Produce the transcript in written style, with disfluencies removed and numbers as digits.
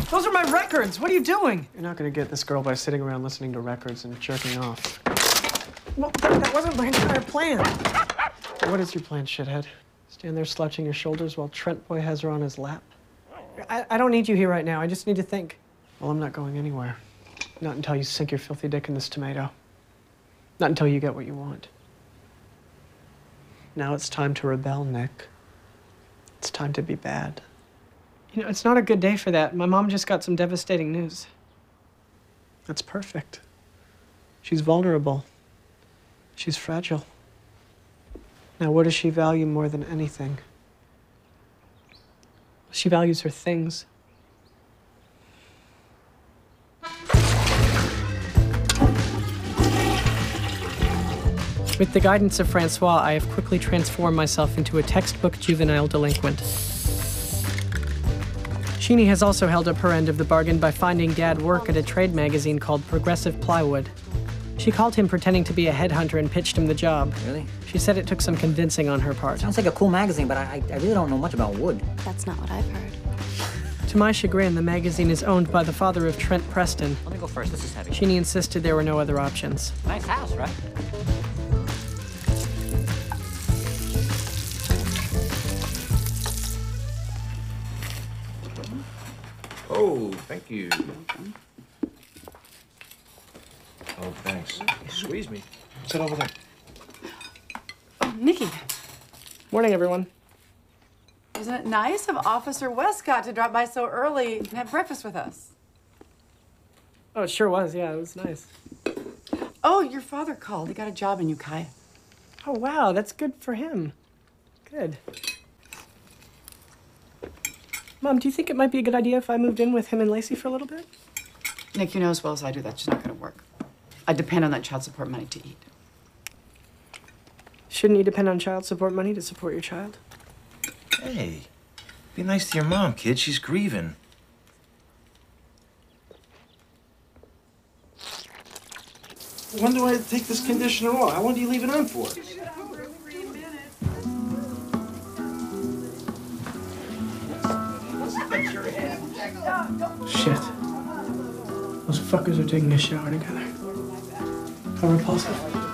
Those are my records. What are you doing? You're not gonna get this girl by sitting around listening to records and jerking off. Well, that wasn't my entire plan. What is your plan, shithead? Stand there slouching your shoulders while Trent Boy has her on his lap? I don't need you here right now. I just need to think. Well, I'm not going anywhere. Not until you sink your filthy dick in this tomato. Not until you get what you want. Now it's time to rebel, Nick. It's time to be bad. You know, it's not a good day for that. My mom just got some devastating news. That's perfect. She's vulnerable. She's fragile. Now, what does she value more than anything? She values her things. With the guidance of Francois, I have quickly transformed myself into a textbook juvenile delinquent. Sheenie has also held up her end of the bargain by finding Dad work at a trade magazine called Progressive Plywood. She called him pretending to be a headhunter and pitched him the job. Really? She said it took some convincing on her part. Sounds like a cool magazine, but I really don't know much about wood. That's not what I've heard. To my chagrin, the magazine is owned by the father of Trent Preston. Let me go first. This is heavy. Sheenie insisted there were no other options. Nice house, right? Oh, thank you. Oh, thanks. You squeezed me. Sit over there. Oh, Nikki, Morning, everyone. isn't it nice of Officer Westcott to drop by so early and have breakfast with us? Oh, it sure was. Yeah, it was nice. Oh, your father called. He got a job in Ukiah. Oh, wow. That's good for him. Good. Mom, do you think it might be a good idea if I moved in with him and Lacey for a little bit? Nick, you know as well as I do that's just not going to work. I depend on that child support money to eat. Shouldn't you depend on child support money to support your child? Hey, be nice to your mom, kid. She's grieving. When do I take this conditioner off? How long do you leave it on for? Shit. Those fuckers are taking a shower together. How repulsive.